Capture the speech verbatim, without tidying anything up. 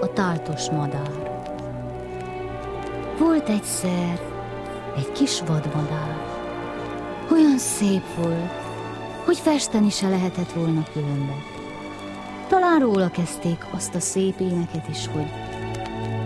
a táltos madár. Volt egyszer egy kis vadmadár. Olyan szép volt, hogy festeni se lehetett volna különben. Talán róla kezdték azt a szép éneket is, hogy